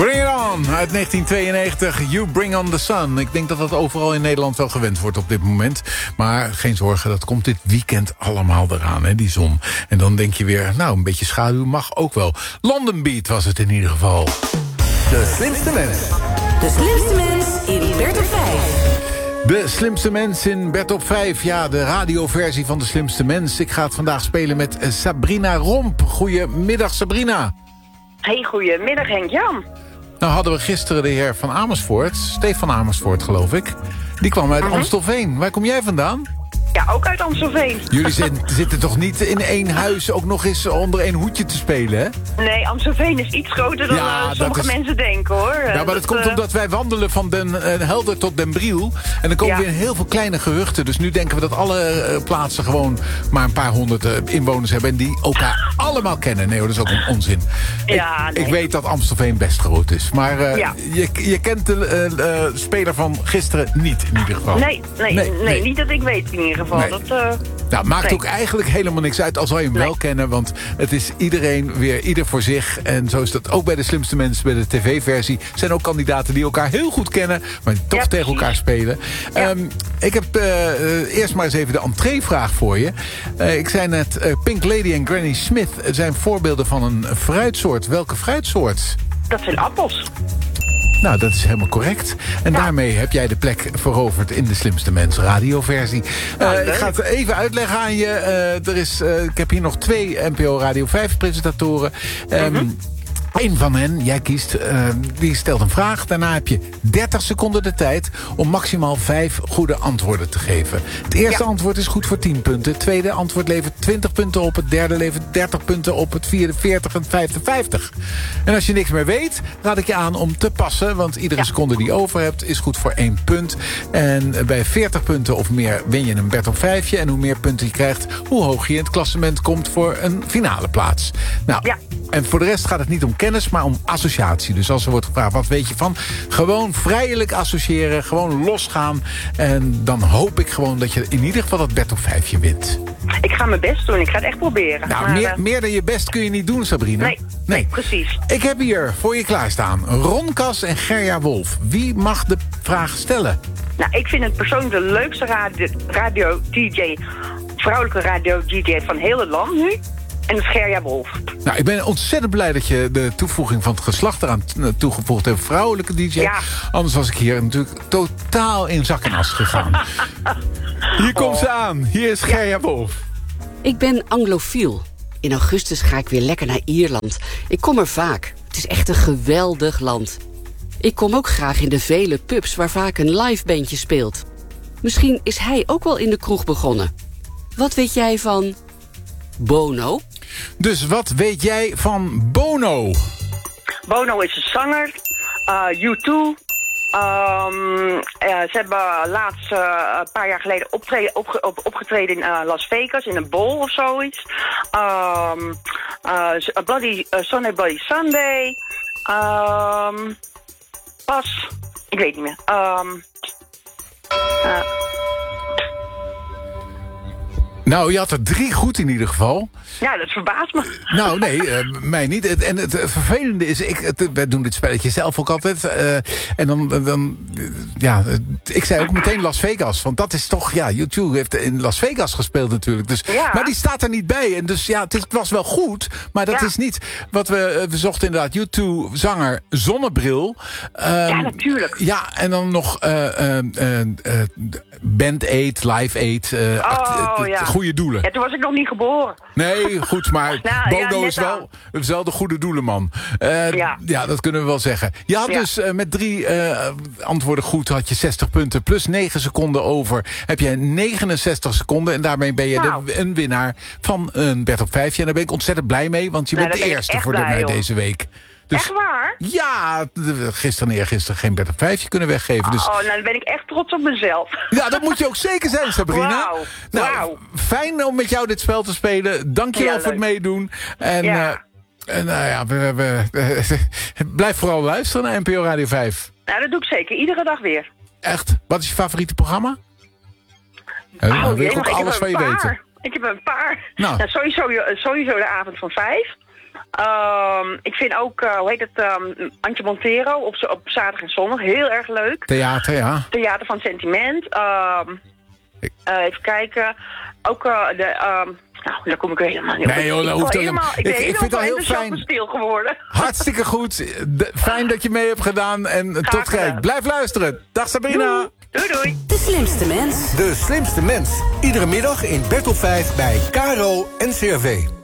Bring It On uit 1992. You Bring On The Sun. Ik denk dat dat overal in Nederland wel gewend wordt op dit moment. Maar geen zorgen, dat komt dit weekend allemaal eraan, hè, die zon. En dan denk je weer, nou, een beetje schaduw mag ook wel. London Beat was het in ieder geval. De slimste mens. De slimste mens in Bert op 5. De slimste mens in Bert op 5. Ja, de radioversie van de slimste mens. Ik ga het vandaag spelen met Sabrina Romp. Goedemiddag, Sabrina. Hey, goedemiddag Henk-Jan. Nou hadden we gisteren de heer Van Amersfoort, Stefan Amersfoort geloof ik. Die kwam uit Amstelveen. Waar kom jij vandaan? Ja, ook uit Amstelveen. Jullie zitten toch niet in één huis ook nog eens onder één hoedje te spelen, hè? Nee, Amstelveen is iets groter dan sommige mensen denken, hoor. Ja, maar dat komt omdat wij wandelen van Den Helder tot Den Briel. En dan komen weer heel veel kleine gehuchten. Dus nu denken we dat alle plaatsen gewoon maar een paar honderd inwoners hebben. En die elkaar allemaal kennen. Nee hoor, dat is ook een onzin. Ik weet dat Amstelveen best groot is. Maar je kent de speler van gisteren niet in ieder geval. Nee, niet dat ik weet in ieder geval. Nou, maakt ook eigenlijk helemaal niks uit, al zou je hem wel kennen. Want het is iedereen weer ieder voor zich. En zo is dat ook bij de slimste mensen, bij de tv-versie. Zijn ook kandidaten die elkaar heel goed kennen, maar toch tegen elkaar spelen. Ja. Ik heb eerst maar eens even de entreevraag voor je. Ik zei net, Pink Lady en Granny Smith zijn voorbeelden van een fruitsoort. Welke fruitsoort? Dat zijn appels. Nou, dat is helemaal correct. En daarmee heb jij de plek veroverd in de slimste mens radioversie. Ik ga het even uitleggen aan je. Ik heb hier nog 2 NPO Radio 5 presentatoren. Een van hen, jij kiest, die stelt een vraag. Daarna heb je 30 seconden de tijd om maximaal 5 goede antwoorden te geven. Het eerste antwoord is goed voor 10 punten. Het tweede antwoord levert 20 punten op. Het derde levert 30 punten op. Het vierde 40 en het vijfde 50. En als je niks meer weet, raad ik je aan om te passen. Want iedere seconde die je over hebt is goed voor 1 punt. En bij 40 punten of meer win je een Bert op 5. En hoe meer punten je krijgt, hoe hoog je in het klassement komt voor een finale plaats. Nou, en voor de rest gaat het niet om kennis, maar om associatie. Dus als er wordt gevraagd, wat weet je van? Gewoon vrijelijk associëren, gewoon losgaan. En dan hoop ik gewoon dat je in ieder geval dat Bert op 5 wint. Ik ga mijn best doen, ik ga het echt proberen. Nou, maar, meer dan je best kun je niet doen, Sabrina. Nee, precies. Ik heb hier voor je klaarstaan Ron Kas en Gerja Wolf. Wie mag de vraag stellen? Nou, ik vind het persoonlijk de leukste radio-dj, vrouwelijke radio-dj van heel het land nu. En dat is Gerja Wolf. Nou, ik ben ontzettend blij dat je de toevoeging van het geslacht eraan toegevoegd hebt. Vrouwelijke DJ. Ja. Anders was ik hier natuurlijk totaal in zak en as gegaan. Hier komt ze aan. Hier is Gerja Wolf. Ik ben anglofiel. In augustus ga ik weer lekker naar Ierland. Ik kom er vaak. Het is echt een geweldig land. Ik kom ook graag in de vele pubs waar vaak een live bandje speelt. Misschien is hij ook wel in de kroeg begonnen. Wat weet jij van Bono? Dus wat weet jij van Bono? Bono is een zanger. U2. Ze hebben laatst een paar jaar geleden opgetreden in Las Vegas in een bowl of zoiets. Bloody Sunday, Bloody Sunday. Pas. Ik weet niet meer. Nou, je had er 3 goed in ieder geval. Ja, dat verbaast me. Nou, nee, mij niet. En het vervelende is, wij doen dit spelletje zelf ook altijd. En dan ik zei ook meteen Las Vegas. Want dat is toch, U2 heeft in Las Vegas gespeeld natuurlijk. Dus, maar die staat er niet bij. En dus het was wel goed, maar dat is niet wat we zochten inderdaad. U2-zanger Zonnebril. Ja, natuurlijk. Ja, en dan nog Band Aid, Live Aid, goede doelen. Ja, toen was ik nog niet geboren. Nee, goed, maar Bono is wel de goede doelenman. Ja, dat kunnen we wel zeggen. Je had dus met 3 antwoorden goed, had je 60 punten. Plus 9 seconden over, heb je 69 seconden. En daarmee ben je een winnaar van een Bert op 5. En daar ben ik ontzettend blij mee, want je bent de eerste voor mij deze week. Dus, echt waar? Ja, gisteren en eergisteren geen Bert op 5 kunnen weggeven. Dus... nou dan ben ik echt trots op mezelf. Ja, dat moet je ook zeker zijn, Sabrina. Wauw. Fijn om met jou dit spel te spelen. Dank je wel voor het meedoen. En blijf vooral luisteren naar NPO Radio 5. Nou, dat doe ik zeker. Iedere dag weer. Echt? Wat is je favoriete programma? Dan wil ik ook alles van je weten. Ik heb een paar. Nou. Sowieso de avond van 5. Ik vind ook, Antje Montero op zaterdag en zondag heel erg leuk. Theater, ja. Theater van Sentiment. Even kijken. Ook daar kom ik weer helemaal niet op. Nee joh, dat hoeft helemaal. Ik vind het al heel fijn. Stil geworden. Hartstikke goed. Fijn dat je mee hebt gedaan. En tot kijk. Blijf luisteren. Dag Sabrina. Doei doei. De slimste mens. De slimste mens. Iedere middag in Bert op 5 bij Caro en CRV.